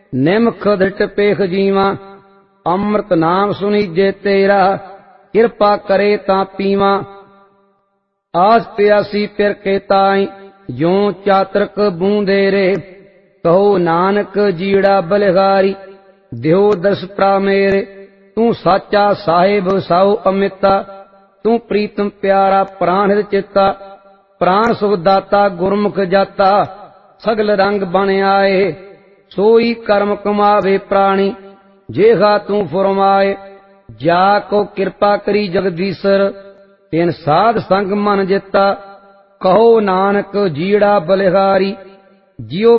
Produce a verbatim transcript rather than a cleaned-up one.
ਨਿਮਖ ਧਿਟ ਪੇਖ ਜੀਵਾਂ। ਅੰਮ੍ਰਿਤ ਨਾਮ ਸੁਣੀਜੇ ਤੇਰਾ, ਕਿਰਪਾ ਕਰੇ ਤਾਂ ਪੀਵਾਂ। ਆਸ ਪਿਆਸੀ ਫਿਰ ਕੇ ਤਾਈ, ਜਿਉ ਚਾਤਰਕ ਬੂੰਦੇ ਰੇ। ਕਹੋ ਨਾਨਕ ਜੀੜਾ ਬਲਿਹਾਰੀ, ਦਿਓ ਦਰਸ ਪ੍ਰਾ ਮੇਰੇ। ਤੂੰ ਸਾਚਾ ਸਾਹਿਬ ਸਾਉ ਅਮਿਤਾ, ਤੂੰ ਪ੍ਰੀਤਮ ਪਿਆਰਾ ਪ੍ਰਾਣ ਹਿਤ ਚੇਤਾ। ਪ੍ਰਾਣ ਸੁਖ ਦਾਤਾ ਗੁਰਮੁਖ ਜਾਤਾ, ਸਗਲ ਰੰਗ ਬਣ ਆਏ। ਸੋਈ ਕਰਮ ਕਮਾਵੇ ਪ੍ਰਾਣੀ, ਜੇਹਾ ਤੂੰ ਫੁਰਮਾਏ। ਜਾ ਕੋ ਕਿਰਪਾ ਕਰੀ ਜਗਦੀਸ਼ਰ, ਤਿਨ ਸਾਧ ਸੰਗ ਮਨ ਜਿਤਾ। ਕਹੋ ਨਾਨਕ ਜੀੜਾ ਬਲਿਹਾਰੀ, ਜਿਉ